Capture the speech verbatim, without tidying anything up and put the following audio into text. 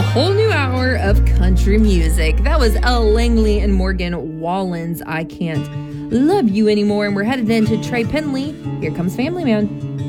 whole new hour of country music. That was Elle Langley and Morgan Wallen's I Can't Love You Anymore. And we're headed into Trey Penley. Here comes Family Man.